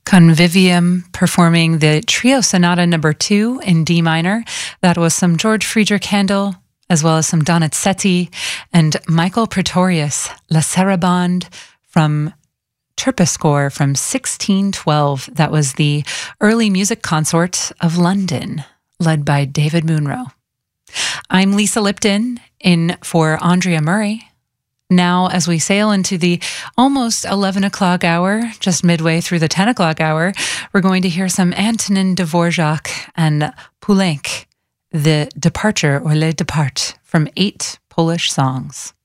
Convivium performing the Trio Sonata No. 2 in D minor. That was some George Friedrich Handel, as well as some Donizetti and Michael Praetorius, La Sarabande from Terpsichore from 1612. That was the early music consort of London, led by David Munro. I'm Lisa Lipton, in for Andrea Murray. Now, as we sail into the almost 11 o'clock hour, just midway through the 10 o'clock hour, we're going to hear some Antonin Dvorak and Poulenc, The Departure or Le Depart, from 8 Polish songs.